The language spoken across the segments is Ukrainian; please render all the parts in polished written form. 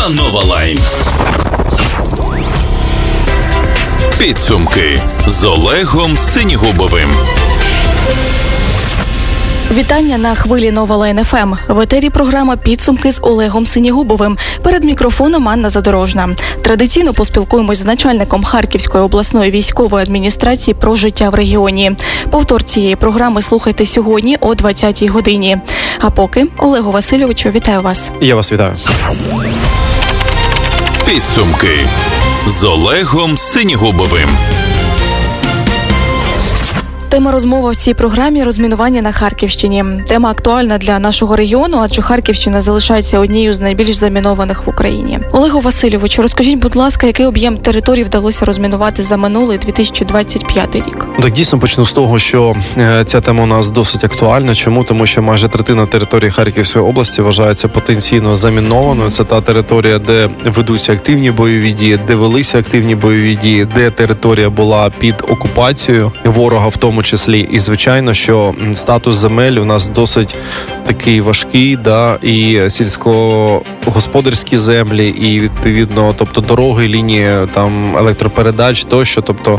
на Нова Лайн. Підсумки з Олегом Синігубовим. Вітання на хвилі Нова Лайн ФМ. В етері програма «Підсумки» з Олегом Синігубовим. Перед мікрофоном Анна Задорожна. Традиційно поспілкуємось з начальником Харківської обласної військової адміністрації про життя в регіоні. Повтор цієї програми слухайте сьогодні о 20-й годині. А поки, Олегу Васильовичу, вітаю вас. Я вас вітаю. Підсумки з Олегом Синігубовим. Тема розмови в цій програмі – розмінування на Харківщині. Тема актуальна для нашого регіону, адже Харківщина залишається однією з найбільш замінованих в Україні. Олегу Васильовичу, розкажіть, будь ласка, який об'єм територій вдалося розмінувати за минулий 2025 рік? Так, дійсно, почну з того, що ця тема у нас досить актуальна. Чому? Тому що майже третина території Харківської області вважається потенційно замінованою. Це та територія, де ведуться активні бойові дії, де велися активні бойові дії, де територія була під окупацією ворога в тому числі. І, звичайно, що статус земель у нас досить такий важкий, і сільськогосподарські землі, і, відповідно, тобто дороги, лінії, там, електропередач тощо, тобто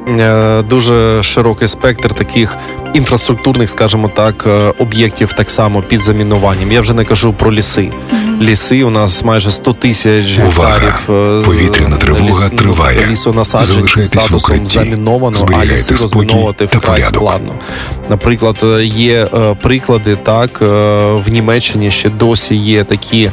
дуже широкий спектр таких інфраструктурних, скажімо так, об'єктів так само під замінуванням. Я вже не кажу про ліси. Ліси у нас майже 100 тисяч гектарів. Повітряна тривога триває. Лісонасаджень під статусом заміновано, а ліси розміновувати вкрай складно. Наприклад, є приклади, в Німеччині ще досі є такі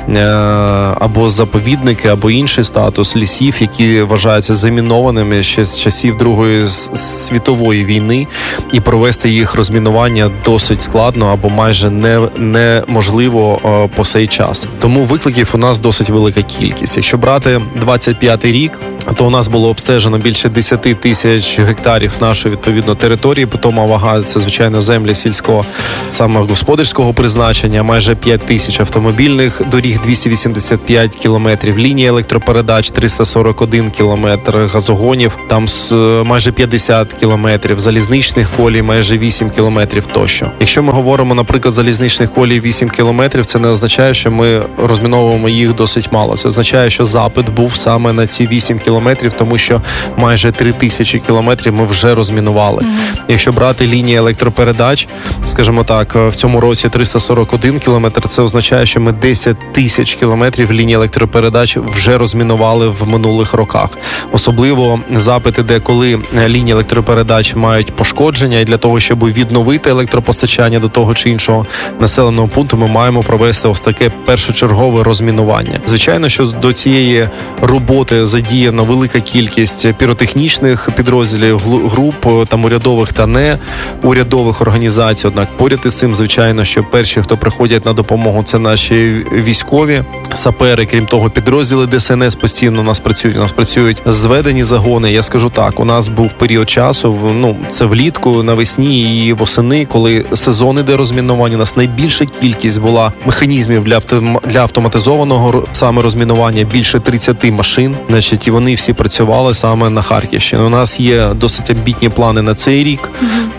або заповідники, або інший статус лісів, які вважаються замінованими ще з часів Другої світової війни, і провести їх розмінування досить складно або майже неможливо по сей час. Тому викликів у нас досить велика кількість. Якщо брати 25-й рік, то у нас було обстежено більше 10 тисяч гектарів нашої, відповідно, території, питома вага – це, звичайно, землі сільського, саме господарського призначення, майже 5 тисяч автомобільних доріг, 285 кілометрів, лінії електропередач, 341 кілометр, газогонів, там майже 50 кілометрів, залізничних колій, майже 8 кілометрів тощо. Якщо ми говоримо, наприклад, залізничних колій 8 кілометрів, це не означає, що ми розміновуємо їх досить мало. Це означає, що запит був саме на ці 8 кілометрів, тому що майже 3000 кілометрів ми вже розмінували. Якщо брати лінії електропередач, скажімо так, в цьому році 341 кілометр, це означає, що ми 10 тисяч кілометрів лінії електропередач вже розмінували в минулих роках. Особливо запит іде, коли лінії електропередач мають пошкодження, і для того, щоб відновити електропостачання до того чи іншого населеного пункту, ми маємо провести ось таке першочергове розмінування. Звичайно, що до цієї роботи задіяно велика кількість піротехнічних підрозділів, груп, там урядових та неурядових організацій. Однак поряд із цим, звичайно, що перші, хто приходять на допомогу, це наші військові, сапери. Крім того, підрозділи ДСНС постійно у нас працюють зведені загони. Я скажу так, у нас був період часу, це влітку, навесні і восени, коли сезон іде розмінування, у нас найбільша кількість була механізмів для автоматизованого саме розмінування, більше 30 машин, і вони всі працювали саме на Харківщині. У нас є досить амбітні плани на цей рік,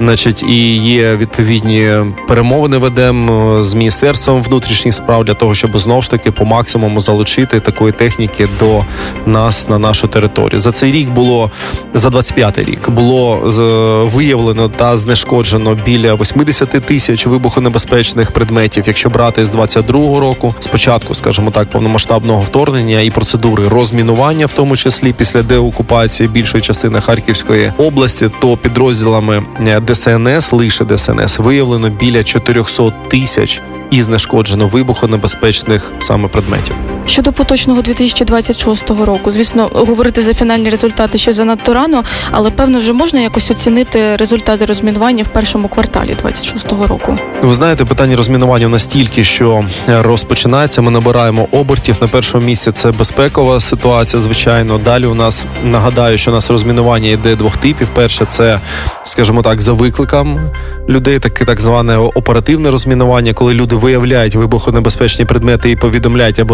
і є відповідні перемовини ведемо з Міністерством внутрішніх справ для того, щоб знову ж таки по максимуму залучити такої техніки до нас на нашу територію. За цей рік за 25-й рік було виявлено та знешкоджено біля 80 тисяч вибухонебезпечних предметів. Якщо брати з 22-го року, спочатку, скажімо так, повномасштабного вторгнення і процедури розмінування, в тому числі після деокупації більшої частини Харківської області, то підрозділами ДСНС, лише ДСНС, виявлено біля 400 тисяч і знешкоджено вибухонебезпечних саме предметів. Щодо поточного 2026 року, звісно, говорити за фінальні результати ще занадто рано, але, певно, вже можна якось оцінити результати розмінування в першому кварталі 2026 року. Ви знаєте, питання розмінування настільки, що розпочинається, ми набираємо обертів. На першому місці це безпекова ситуація, звичайно. Далі у нас, нагадаю, що у нас розмінування йде двох типів. Перше, це, скажімо так, за викликом людей, таке так зване оперативне розмінування, коли люди виявляють вибухонебезпечні предмети і повідомляють або національну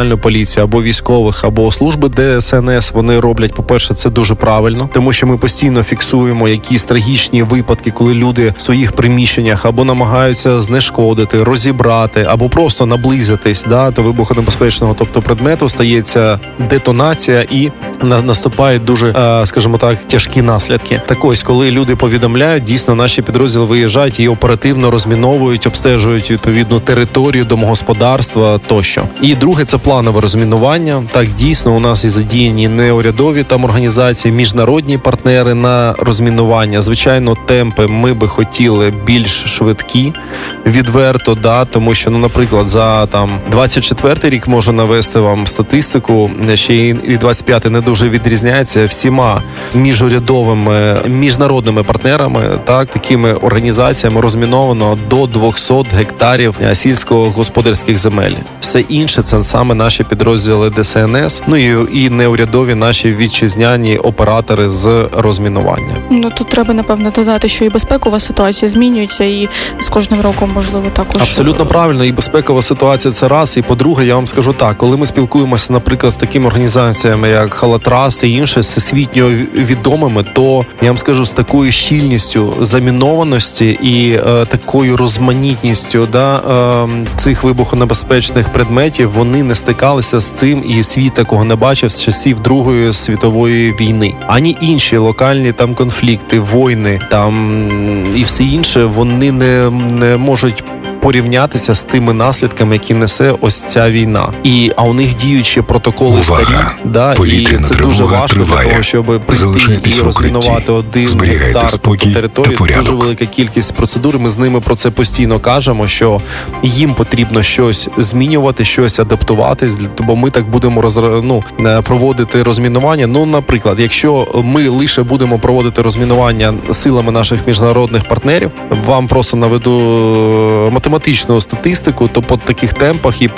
національну поліцію, або військових, або служби ДСНС, вони роблять, по-перше, це дуже правильно, тому що ми постійно фіксуємо якісь трагічні випадки, коли люди в своїх приміщеннях або намагаються знешкодити, розібрати, або просто наблизитись до вибухонебезпечного, тобто предмету, стається детонація і наступають дуже, скажімо так, тяжкі наслідки. Так ось, коли люди повідомляють, дійсно наші підрозділи виїжджають і оперативно розміновують, обстежують відповідну територію домогосподарства тощо. І друге, це планове розмінування. Так, дійсно, у нас і задіяні неурядові там організації, міжнародні партнери на розмінування. Звичайно, темпи ми би хотіли більш швидкі, відверто, тому що, наприклад, за 24-й рік можу навести вам статистику, ще і 25-й не дуже відрізняється всіма міжурядовими, міжнародними партнерами, такими організаціями розміновано до 200 гектарів сільськогосподарських земель. Все інше це саме наші підрозділи ДСНС, і неурядові наші вітчизняні оператори з розмінування. Тут треба, напевно, додати, що і безпекова ситуація змінюється, і з кожним роком, можливо, також... Абсолютно правильно, і безпекова ситуація – це раз, і по-друге, я вам скажу так, коли ми спілкуємося, наприклад, з такими організаціями, як Халатраст і інше, всесвітньо відомими, то, я вам скажу, з такою щільністю замінованості і такою розманітністю цих вибухонебезпечних предметів, вони не стикалися з цим, і світ такого не бачив з часів Другої світової війни. Ані інші локальні конфлікти, війни і все інше, вони не можуть порівнятися з тими наслідками, які несе ось ця війна. А у них діючі протоколи старі, і це дуже важко для того, щоб прийти і розмінувати один гектар території. Дуже велика кількість процедур. Ми з ними про це постійно кажемо, що їм потрібно щось змінювати, щось адаптуватись, бо ми так будемо проводити розмінування. Наприклад, якщо ми лише будемо проводити розмінування силами наших міжнародних партнерів, вам просто наведу математичну статистику, то по таких темпах і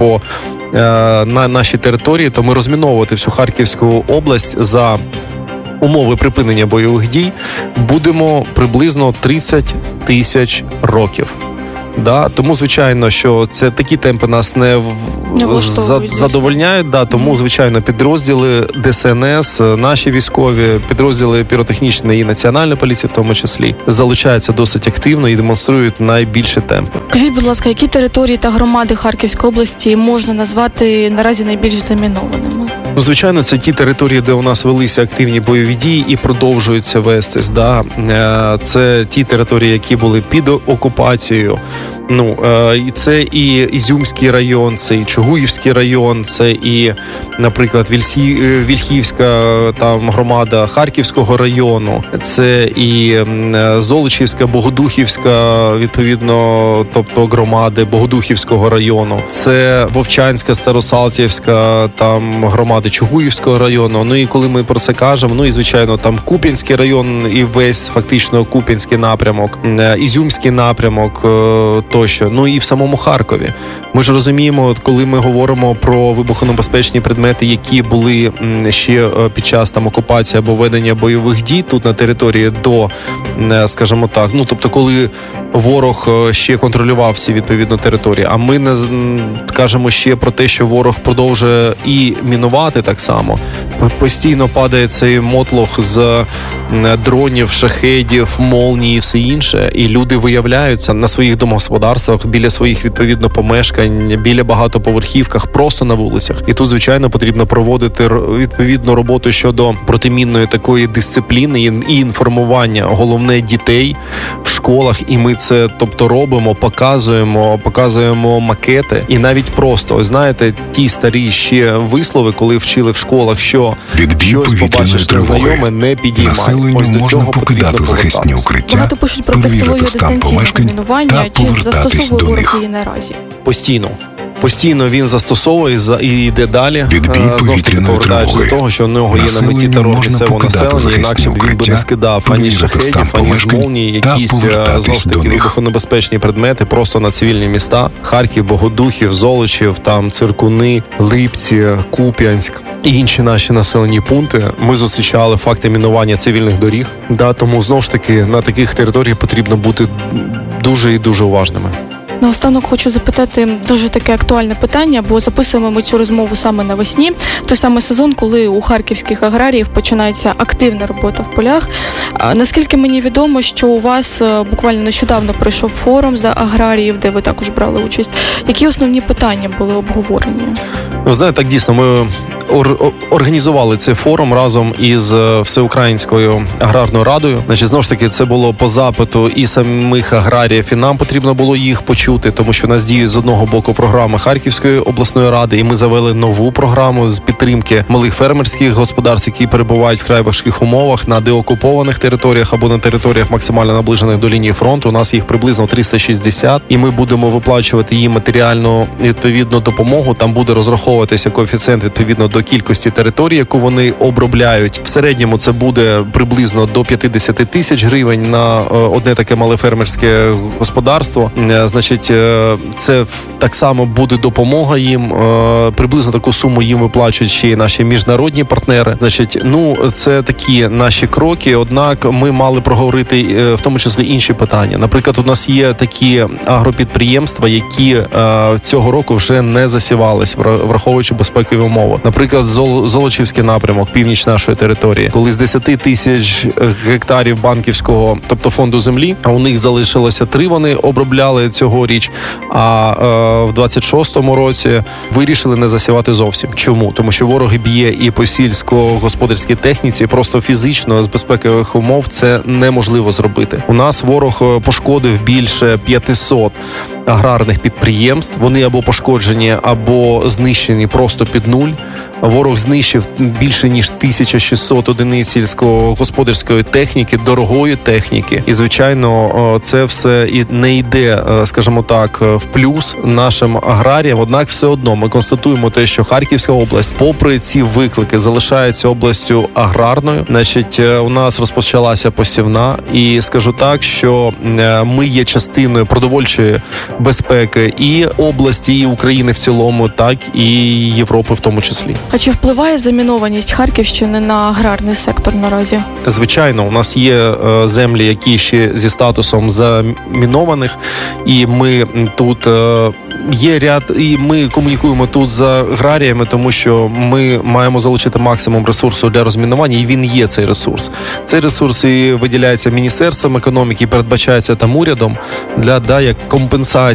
на нашій території, то ми розміновувати всю Харківську область за умови припинення бойових дій будемо приблизно 30 тисяч років. Тому, звичайно, що це такі темпи нас не задовольняють. Тому, звичайно, підрозділи ДСНС, наші військові, підрозділи піротехнічної і національної поліції в тому числі, залучаються досить активно і демонструють найбільші темпи. Скажіть, будь ласка, які території та громади Харківської області можна назвати наразі найбільш замінованими? Звичайно, це ті території, де у нас велися активні бойові дії і продовжуються вестись. Це ті території, які були під окупацією. І це і Ізюмський район, це і Чугуївський район, це і, наприклад, Вільхівська громада Харківського району, це і Золочівська, Богодухівська, відповідно, тобто громади Богодухівського району, це Вовчанська, Старосалтівська, громади Чугуївського району. І коли ми про це кажемо, і, звичайно, Куп'янський район і весь фактично Куп'янський напрямок, Ізюмський напрямок, тощо. І в самому Харкові. Ми ж розуміємо, коли ми говоримо про вибухонебезпечні предмети, які були ще під час окупації або ведення бойових дій тут на території до, скажімо так, тобто коли ворог ще контролював всі відповідно території, а ми не кажемо ще про те, що ворог продовжує і мінувати так само. Постійно падає цей мотлох з дронів, шахедів, молній і все інше, і люди виявляються на своїх домогосподарствах, біля своїх відповідно помешкань, біля багатоповерхівках, просто на вулицях. І тут, звичайно, потрібно проводити відповідну роботу щодо протимінної такої дисципліни і інформування, головне, дітей в школах, і ми це, тобто, робимо, показуємо макети, і навіть просто, знаєте, ті старі ще вислови, коли вчили в школах, що щось побачиш незнайоме, не підіймай. Ось до цього потрібно захисні укриття, багато пишуть про технологію дистанційного мінування, чи застосовує ворог її наразі? Постійно він застосовує і йде далі. Знову ж таки, повертаючи до того, що у нього є на меті терор місцевого населення, інакше б він би не скидав ані шахедів, ані з молній, якісь, знову ж таки, вибухонебезпечні предмети просто на цивільні міста. Харків, Богодухів, Золочів, Циркуни, Липці, Куп'янськ і інші наші населені пункти. Ми зустрічали факти мінування цивільних доріг. Тому, знову ж таки, на таких територіях потрібно бути дуже і дуже уважними. Наостанок хочу запитати дуже таке актуальне питання, бо записуємо ми цю розмову саме навесні. Той самий сезон, коли у харківських аграріїв починається активна робота в полях. Наскільки мені відомо, що у вас буквально нещодавно пройшов форум за аграріїв, де ви також брали участь. Які основні питання були обговорені? Ви знаєте, так дійсно, ми організували цей форум разом із Всеукраїнською аграрною радою. Значить, знову ж таки, це було по запиту і самих аграріїв, і нам потрібно було їх почути, тому що у нас діють з одного боку програми Харківської обласної ради, і ми завели нову програму з підтримки малих фермерських господарств, які перебувають в вкрай важких умовах на деокупованих територіях або на територіях максимально наближених до лінії фронту. У нас їх приблизно 360, і ми будемо виплачувати їм матеріальну відповідну допомогу. Там буде розраховуватися коефіцієнт відповідно до кількості територій, яку вони обробляють. В середньому це буде приблизно до 50 тисяч гривень на одне таке мале фермерське господарство. Значить, це так само буде допомога їм. Приблизно таку суму їм виплачують ще й наші міжнародні партнери. Значить, це такі наші кроки. Однак ми мали проговорити в тому числі інші питання. Наприклад, у нас є такі агропідприємства, які цього року вже не засівались, враховуючи безпекові умови. Наприклад, Золочівський напрямок, північ нашої території, коли з 10 тисяч гектарів банківського, тобто фонду землі, а у них залишилося 3, вони обробляли цьогоріч, а в 26-му році вирішили не засівати зовсім. Чому? Тому що вороги б'є і по сільськогосподарській техніці, просто фізично з безпекових умов це неможливо зробити. У нас ворог пошкодив більше 500 аграрних підприємств. Вони або пошкоджені, або знищені просто під нуль. Ворог знищив більше ніж 1600 одиниць сільськогосподарської техніки, дорогої техніки. І, звичайно, це все і не йде, скажімо так, в плюс нашим аграріям. Однак все одно ми констатуємо те, що Харківська область, попри ці виклики, залишається областю аграрною. Значить, у нас розпочалася посівна. І скажу так, що ми є частиною продовольчої безпеки і області, і України в цілому, так і Європи в тому числі. А чи впливає замінованість Харківщини на аграрний сектор наразі? Звичайно, у нас є землі, які ще зі статусом замінованих, і ми тут є ряд, і ми комунікуємо тут з аграріями, тому що ми маємо залучити максимум ресурсу для розмінування, і він є цей ресурс. Цей ресурс і виділяється Міністерством економіки, і передбачається там урядом для як компенсація